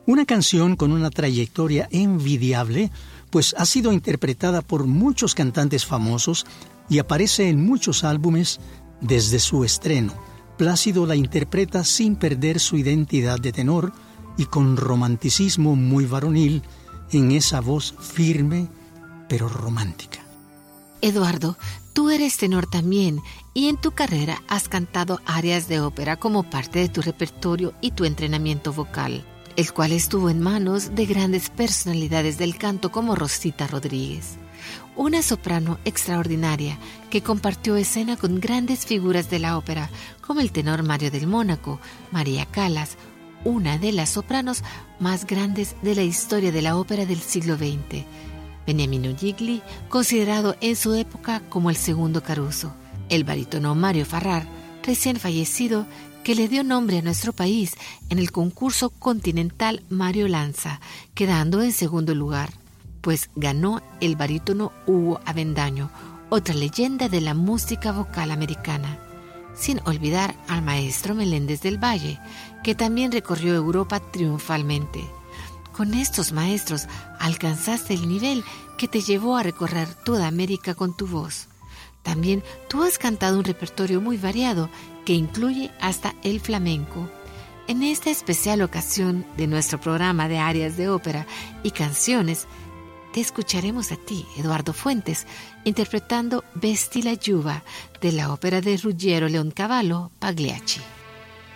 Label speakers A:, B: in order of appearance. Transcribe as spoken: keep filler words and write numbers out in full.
A: Una canción con una trayectoria envidiable, pues ha sido interpretada por muchos cantantes famosos y aparece en muchos álbumes desde su estreno. Plácido la interpreta sin perder su identidad de tenor y con romanticismo muy varonil en esa voz firme pero romántica.
B: Eduardo, tú eres tenor también y en tu carrera has cantado arias de ópera como parte de tu repertorio y tu entrenamiento vocal, el cual estuvo en manos de grandes personalidades del canto como Rosita Rodríguez, una soprano extraordinaria que compartió escena con grandes figuras de la ópera como el tenor Mario del Mónaco, María Callas, una de las sopranos más grandes de la historia de la ópera del siglo veinte, Beniamino Gigli, considerado en su época como el segundo Caruso, el barítono Mario Farrar, recién fallecido, que le dio nombre a nuestro país en el concurso continental Mario Lanza, quedando en segundo lugar, pues ganó el barítono Hugo Avendaño, otra leyenda de la música vocal americana. Sin olvidar al maestro Meléndez del Valle, que también recorrió Europa triunfalmente. Con estos maestros alcanzaste el nivel que te llevó a recorrer toda América con tu voz. También tú has cantado un repertorio muy variado que incluye hasta el flamenco. En esta especial ocasión de nuestro programa de arias de ópera y canciones, te escucharemos a ti, Eduardo Fuentes, interpretando Vesti la Giuva de la ópera de Ruggiero Leoncavallo Pagliacci.